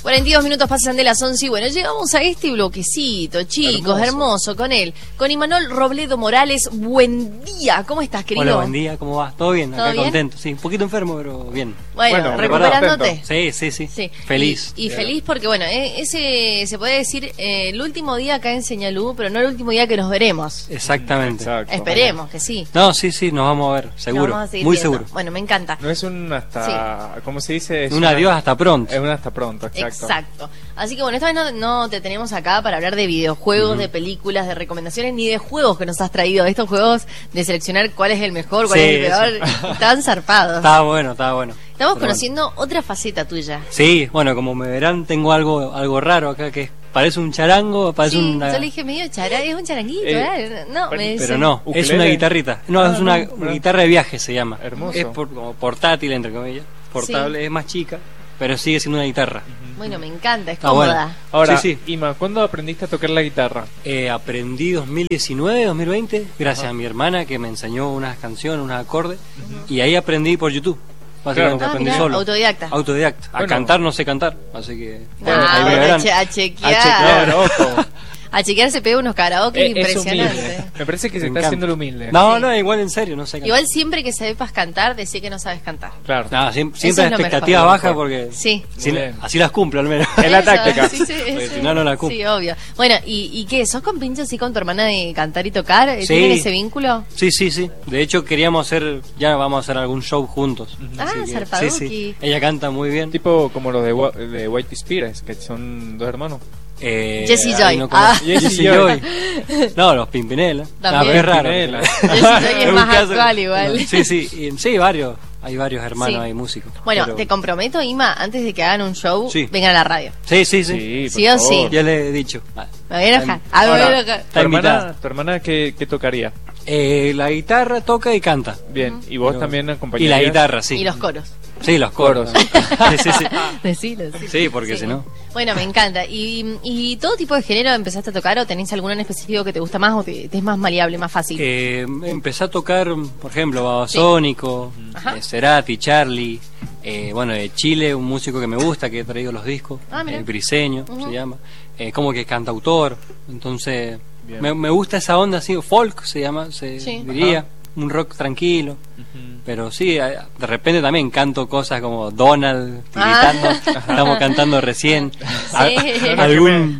42 minutos pasan de las 11 y bueno, llegamos a este bloquecito, chicos, hermoso con él, con Imanol Robledo Morales. Buen día, ¿cómo estás, querido? Hola, buen día, ¿cómo vas? ¿Todo bien? ¿Todo Acá bien? contento, sí, un poquito enfermo, pero bien. Bueno, recuperándote. Sí. Feliz. Y feliz porque, bueno, ese se puede decir el último día acá en Señalú, pero no el último día que nos veremos. Exactamente. Exacto. Esperemos que sí. No, sí, nos vamos a ver, seguro. Nos vamos a seguir Muy viendo. seguro. Bueno, me encanta. No es un hasta, ¿cómo se dice? Es Un adiós hasta pronto. Es un hasta pronto, exacto. Exacto. Así que bueno, esta vez no te tenemos acá para hablar de videojuegos, de películas, de recomendaciones, ni de juegos que nos has traído. Estos juegos de seleccionar cuál es el mejor, cuál es el peor. Están zarpados. Estaba bueno. Estamos Pero conociendo otra faceta tuya. Sí, bueno, como me verán, tengo algo raro acá que parece un charango, parece Sí, una... yo le dije medio es un charanguito, No, me dice. Pero no, ¿Ukelele? es una guitarrita. No, es una guitarra de viaje, se llama. Hermoso. Es como portátil, entre comillas. Portable, es más chica, pero sigue siendo una guitarra. Bueno, me encanta, es Está cómoda. bueno. Ahora, Sí. Ima, ¿cuándo aprendiste a tocar la guitarra? Aprendí 2019, 2020, gracias a mi hermana que me enseñó unas canciones, unos acordes, y ahí aprendí por YouTube. Básicamente Claro. aprendí mirá, solo. autodidacta. A Bueno. cantar no sé cantar, así que... Ah, ahí me bueno, verán. a chequear. A chequear, ojo. A chequear se pega unos karaoke Es impresionantes. humilde. Me parece que se Me está encanta. haciendo el humilde. No, igual en serio, no sé cantar. Igual siempre que sepas cantar, decís que no sabes cantar. Claro. No, Eso siempre es la lo expectativa mejor. baja porque Sí. si- Muy bien. así las cumplo al menos. Es la Eso, táctica. Sí, Porque si no, no la cumplo. Sí, obvio. Bueno, ¿y qué? ¿Sos compinche así con tu hermana de cantar y tocar? Sí. ¿Tienen ese vínculo? Sí. De hecho queríamos ya vamos a hacer algún show juntos. Ah, Así que, zarpaduki. sí. Ella canta muy bien. Tipo como los de White Spirits, que son dos hermanos. Jessie ahí Joy. no conozco. Jessie Jessie Joy. Joy. No, los Pimpinela. También. Es raro. Pimpinela. Jessie Joy es más Un caso- actual igual. Sí, varios. Hay varios hermanos, Sí. hay músicos. Bueno, pero- te comprometo, Ima, antes de que hagan un show, Sí. vengan a la radio. Sí. Sí, Sí o por favor. sí. Ya le he dicho. Me voy a enojar. Ah, me voy a Ahora, enojar. Está invitada. ¿Tu hermana qué tocaría? La guitarra toca y canta. Bien, y vos Pero- también Y acompañarías. la guitarra, sí. Y los coros. Sí, los coros. sí. Decilo. Sí, porque si no... Bueno, me encanta. ¿Y todo tipo de género empezaste a tocar o tenés alguno en específico que te gusta más o te es más maleable, más fácil? Empecé a tocar, por ejemplo, Babasónico, Ajá. Cerati, Charlie, bueno, de Chile, un músico que me gusta, que he traído los discos, Ah, mira. Briseño Ujú. se llama, como que cantautor, entonces Bien. me gusta esa onda así, folk se llama, se Sí. diría, Ajá. un rock tranquilo. Ujú. Pero sí, de repente también canto cosas como Donald, tiritando, estamos cantando recién, algún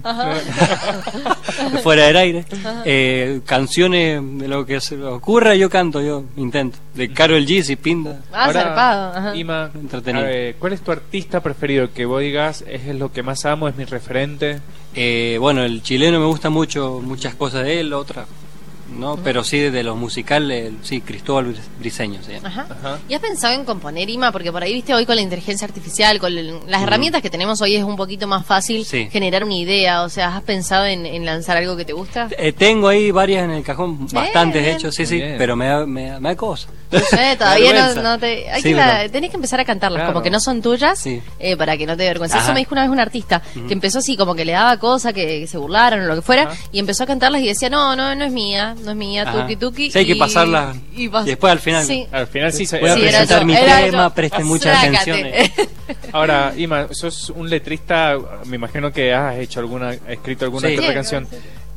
fuera del aire, canciones de lo que se me ocurra yo canto, yo intento, de Karol G, si pinta. Ah, zarpado. Ajá. Ima, Entretenido. a ver, ¿cuál es tu artista preferido? Que vos digas, es lo que más amo, es mi referente. Bueno, el chileno me gusta mucho, muchas cosas de él, otras no, pero sí de los musicales, sí, Cristóbal Briseño se llama. Ajá. Ajá. ¿Y has pensado en componer, Ima? Porque por ahí, viste, hoy con la inteligencia artificial, con las herramientas que tenemos hoy es un poquito más fácil Sí. generar una idea. O sea, ¿has pensado en lanzar algo que te gusta? Tengo ahí varias en el cajón, bastantes de hecho, sí, Muy bien. pero me da cosa. Todavía Vergüenza. no te... Sí, pero- tenés que empezar a cantarlas, Claro. como que no son tuyas, Sí. para que no te dé vergüenza. Ajá. Eso me dijo una vez un artista, que empezó así, como que le daba cosa, que se burlaran o lo que fuera, Ajá. y empezó a cantarlas y decía, no es mía, Ajá. tuki. Sí, hay que pasarlas y después al final. Sí. Al final sí se... Voy a Sí, era presentar yo, mi era tema, yo. presten mucha Sácate. atención. Ahora, Ima, sos un letrista, me imagino que has escrito alguna Sí. que otra Sí. canción.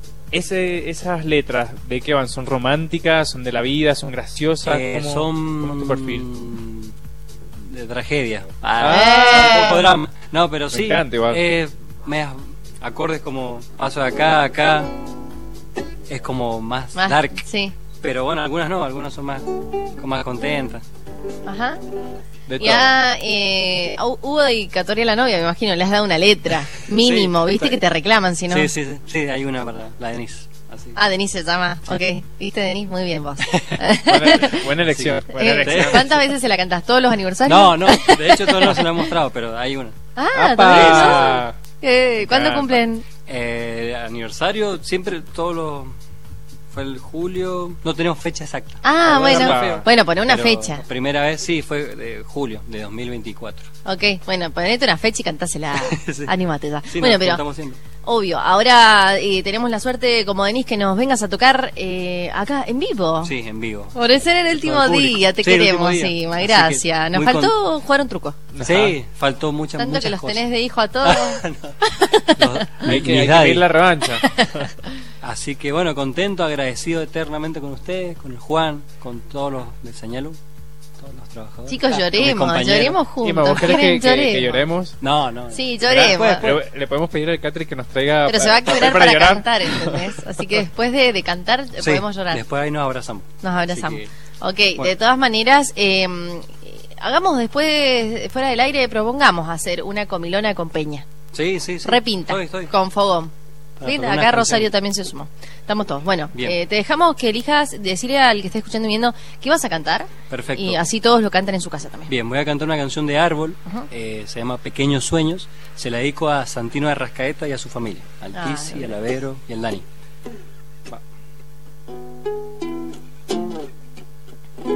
Esas letras, ¿de qué van? ¿Son románticas? ¿Son de la vida? ¿Son graciosas? ¿Cómo es tu perfil? De tragedia. Ah. Un poco drama. No, pero Me sí. encanta igual. Acordes como paso de acá a acá. Es como más dark. Sí. Pero bueno, algunas no, algunas son más contentas. Ajá. De todo. Ya, hubo dedicatoria a la novia, me imagino, le has dado una letra, mínimo, Sí, viste está- que te reclaman, si no. Sí, hay una para la Denise. Así. Ah, Denise se llama, ok. ¿Viste, Denise? Muy bien vos. Buena elección. Sí. Buena elección. ¿Cuántas veces se la cantás? ¿Todos los aniversarios? No, de hecho todavía no se lo he mostrado, pero hay una. Ah, ¡Apa! ¿también? ¿Cuándo encanta. cumplen? Aniversario, siempre todos los... Fue el julio, no tenemos fecha exacta. Ah, bueno. bueno. Bueno, poné una Pero fecha. la primera vez sí fue de julio de 2024. Ok, bueno, ponete una fecha y cantásela. Sí. Anímate ya. Sí, Bueno, nos pero juntamos siempre. Obvio. Ahora tenemos la suerte, como Denise, que nos vengas a tocar acá en vivo. Sí, en vivo. Por ser el último día, te queremos, sí, gracias. Nos faltó jugar un truco. Sí, faltó muchas Tanto que los cosas. tenés de hijo a todos. Hay que pedir la revancha. Así que bueno, contento, agradecido eternamente con ustedes, con el Juan, con todos los del Señalú, todos los trabajadores. Chicos, lloremos juntos. ¿Vos querés que lloremos? No. Sí, lloremos. Le podemos pedir al Catri que nos traiga. Pero se va a quebrar para cantar, ¿entendés? Así que después de cantar podemos llorar. Después ahí nos abrazamos. Ok, de todas maneras, hagamos después, fuera del aire, propongamos hacer una comilona con Peña. Sí. Repinta, estoy. con fogón. ¿Sí? Acá Rosario también se sumó. Estamos todos. Bueno, te dejamos que elijas, decirle al que esté escuchando y viendo que vas a cantar. Perfecto. Y así todos lo cantan en su casa también. Bien, voy a cantar una canción de Árbol, se llama Pequeños Sueños. Se la dedico a Santino de Rascaeta y a su familia, al Tisi, al Avero y al Dani.